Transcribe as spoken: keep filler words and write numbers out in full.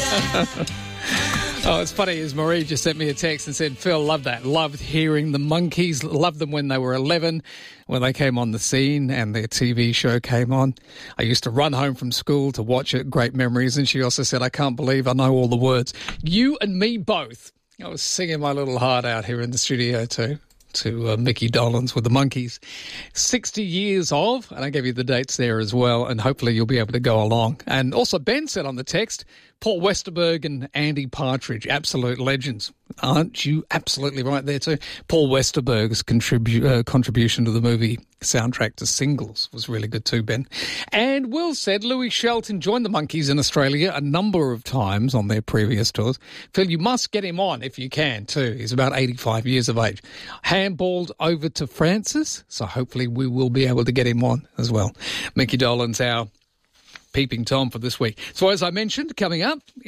Oh, it's funny, as Marie just sent me a text and said, Phil, love that. Loved hearing the Monkees. Loved them when they were eleven, when they came on the scene and their T V show came on. I used to run home from school to watch it. Great memories. And she also said, I can't believe I know all the words. You and me both. I was singing my little heart out here in the studio too. to uh, Mickey Dolenz with the Monkees. sixty years of, and I gave you the dates there as well, and hopefully you'll be able to go along. And also Ben said on the text, Paul Westerberg and Andy Partridge, absolute legends. Aren't you absolutely right there too? Paul Westerberg's contribu- uh, contribution to the movie soundtrack to Singles was really good too, Ben. And Will said Louis Shelton joined the Monkees in Australia a number of times on their previous tours. Phil, you must get him on if you can too. He's about eighty-five years of age. Handballed over to Francis, so hopefully we will be able to get him on as well. Mickey Dolenz, our Peeping Tom for this week. So as I mentioned, coming up